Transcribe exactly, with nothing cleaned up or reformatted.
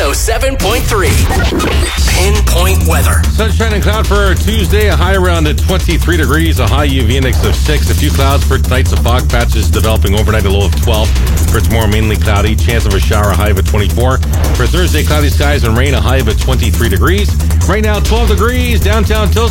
oh seven point three. Pinpoint weather. Sunshine and cloud for Tuesday. A high around at twenty-three degrees. A high U V index of six. A few clouds for tonight. Some fog patches developing overnight. A low of twelve. For tomorrow, mainly cloudy. Chance of a shower. A high of twenty-four. For Thursday, cloudy skies and rain. A high of twenty-three degrees. Right now, twelve degrees. Downtown Tilson.